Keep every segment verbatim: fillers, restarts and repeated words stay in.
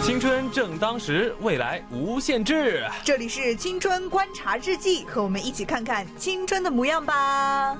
青春正当时，未来无限制。 这里是青春观察日记，和我们一起看看青春的模样吧。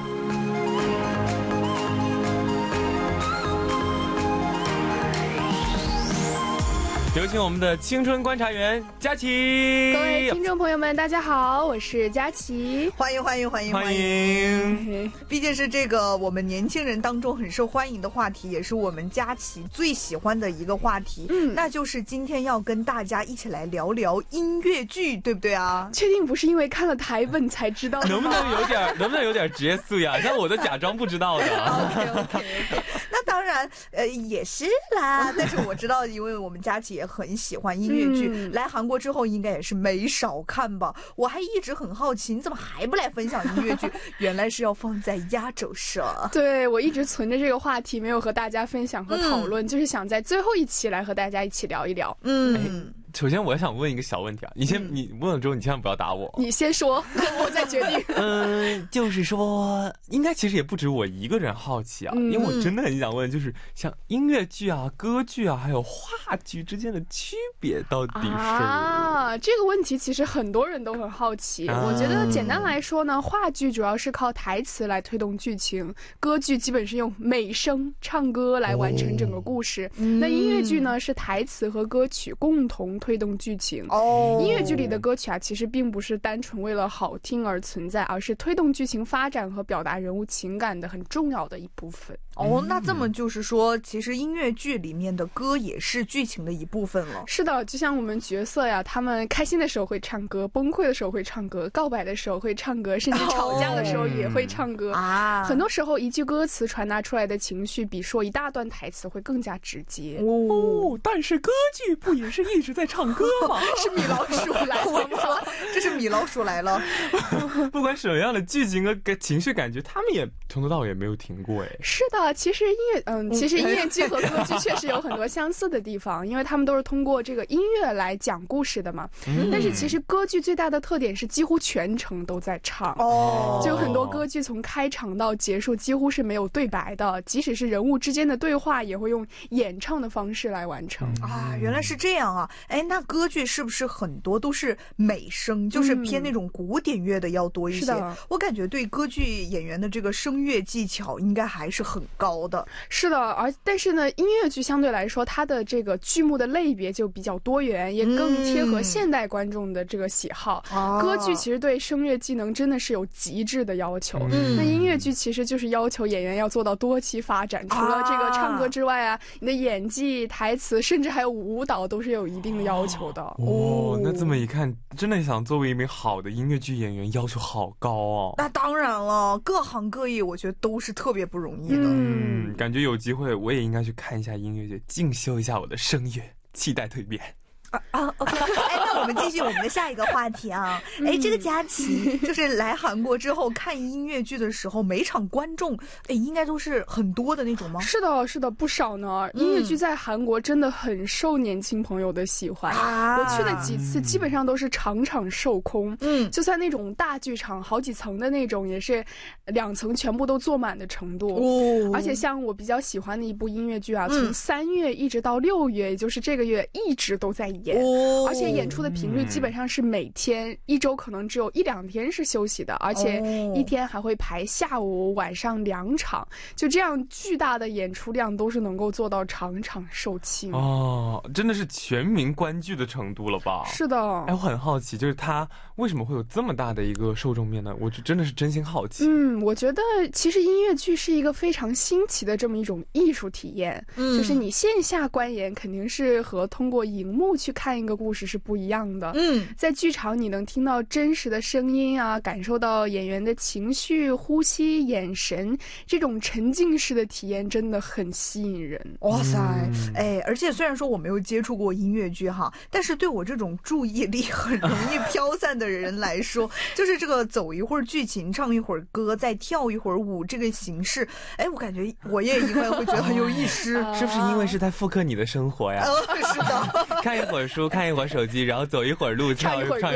有请我们的青春观察员佳琪。 各位听众朋友们大家好，我是佳琪， 欢迎欢迎欢迎欢迎。 毕竟是这个我们年轻人当中很受欢迎的话题，也是我们佳琪最喜欢的一个话题，嗯，那就是今天要跟大家一起来聊聊音乐剧，对不对啊？ 确定不是因为看了台本才知道的？ 能不能有点能不能有点职业素养，像我都假装不知道的。 OK OK OK， 那当然呃也是啦，但是我知道，因为我们佳琪也很喜欢音乐剧，嗯、来韩国之后应该也是没少看吧。我还一直很好奇，你怎么还不来分享音乐剧？原来是要放在压轴上。 对，我一直存着这个话题没有和大家分享和讨论，嗯、就是想在最后一期来和大家一起聊一聊。 嗯。 首先我想问一个小问题啊，你先、嗯、你问了之后你千万不要打我， 你先说我再决定。 嗯，就是说应该其实也不止我一个人好奇啊、嗯、因为我真的很想问，就是像音乐剧啊、歌剧啊还有话剧之间的区别到底是啊？这个问题其实很多人都很好奇、啊、我觉得简单来说呢，话剧主要是靠台词来推动剧情，歌剧基本是用美声唱歌来完成整个故事、哦、那音乐剧呢是台词和歌曲共同推动剧情。哦，音乐剧里的歌曲啊，其实并不是单纯为了好听而存在，而是推动剧情发展和表达人物情感的很重要的一部分。 哦，那这么就是说，其实音乐剧里面的歌也是剧情的一部分了。 是的，就像我们角色呀，他们开心的时候会唱歌，崩溃的时候会唱歌，告白的时候会唱歌，甚至吵架的时候也会唱歌、哦、啊。很多时候，一句歌词传达出来的情绪，比说一大段台词会更加直接。 哦，但是歌剧不也是一直在唱歌吗？ 是米老鼠来了吗？ 这是米老鼠来了。 不管什么样的剧情和情绪感觉，他们也从头到尾也没有停过哎。 是的，其实音乐嗯，其实音乐剧和歌剧确实有很多相似的地方，因为他们都是通过这个音乐来讲故事的嘛。嗯、但是其实歌剧最大的特点是几乎全程都在唱。哦，就很多歌剧从开场到结束几乎是没有对白的，即使是人物之间的对话，也会用演唱的方式来完成。 啊，原来是这样啊！哎，那歌剧是不是很多都是美声，就是偏那种古典乐的要多一些？是的，我感觉对歌剧演员的这个声乐技巧应该还是很高的。 是的，而但是呢，音乐剧相对来说，它的这个剧目的类别就比较多元，也更贴合现代观众的这个喜好。嗯、歌剧其实对声乐技能真的是有极致的要求，嗯、那音乐剧其实就是要求演员要做到多期发展，除了这个唱歌之外啊，你的演技、台词，甚至还有舞蹈都是有一定的要求的。 哦，那这么一看，真的想作为一名好的音乐剧演员，要求好高哦。 那当然了，各行各业我觉得都是特别不容易的。 嗯，嗯感觉有机会我也应该去看一下音乐剧，进修一下我的声乐，期待蜕变。 啊啊 ，OK， 哎，那我们继续我们的下一个话题啊。哎，这个佳琪就是来韩国之后看音乐剧的时候，每场观众哎应该都是很多的那种吗？ 是的，是的，不少呢。音乐剧在韩国真的很受年轻朋友的喜欢。啊、我去了几次，基本上都是场场售空。嗯，就算那种大剧场好几层的那种，也是两层全部都坐满的程度。哦，而且像我比较喜欢的一部音乐剧啊，从三月一直到六月，也就是这个月一直都在演。哦，而且演出的频率基本上是每天，一周可能只有一两天是休息的，而且一天还会排下午、晚上两场，就这样巨大的演出量都是能够做到场场售罄。 哦，真的是全民观剧的程度了吧？ 是的。 哎，我很好奇，就是它为什么会有这么大的一个受众面呢？我就真的是真心好奇。 嗯，我觉得其实音乐剧是一个非常新奇的这么一种艺术体验，嗯，就是你线下观演肯定是和通过荧幕去看一个故事是不一样的。嗯，在剧场你能听到真实的声音啊，感受到演员的情绪、呼吸、眼神，这种沉浸式的体验真的很吸引人。 哇塞，嗯、哎，而且虽然说我没有接触过音乐剧哈，但是对我这种注意力很容易飘散的人来说，就是这个走一会儿剧情，唱一会儿歌，再跳一会儿舞这个形式，哎，我感觉我也应该会觉得很有意思。 是不是因为是在复刻你的生活呀？ 呃、是的， 看一会儿书，看一会儿手机，然后走一会儿路，跳一会儿。